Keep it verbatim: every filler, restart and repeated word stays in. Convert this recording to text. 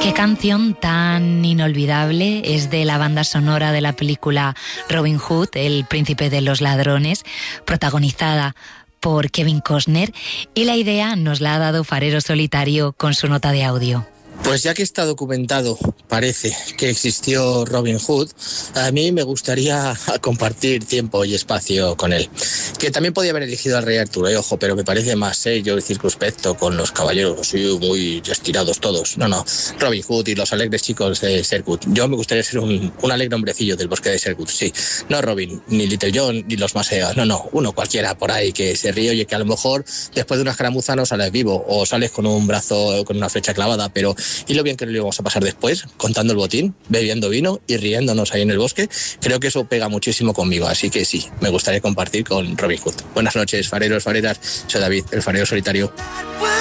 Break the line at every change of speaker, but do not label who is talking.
Qué canción tan inolvidable, es de la banda sonora de la película Robin Hood, el príncipe de los ladrones, protagonizada por Kevin Costner, y la idea nos la ha dado Farero Solitario con su nota de audio.
Pues ya que está documentado, parece, que existió Robin Hood, a mí me gustaría compartir tiempo y espacio con él. Que también podía haber elegido al rey Arturo, eh, ojo, pero me parece más serio y circunspecto con los caballeros así muy estirados todos. No, no, Robin Hood y los alegres chicos de Sherwood. Yo me gustaría ser un, un alegre hombrecillo del bosque de Sherwood, sí. No Robin, ni Little John, ni los maseos, no, no, uno cualquiera por ahí que se ríe y que a lo mejor después de una escaramuza no sales vivo o sales con un brazo, con una flecha clavada, pero y lo bien que lo íbamos a pasar después, contando el botín, bebiendo vino y riéndonos ahí en el bosque. Creo que eso pega muchísimo conmigo, así que sí, me gustaría compartir con Robin Hood. Buenas noches, fareros, fareras, soy David, el farero solitario.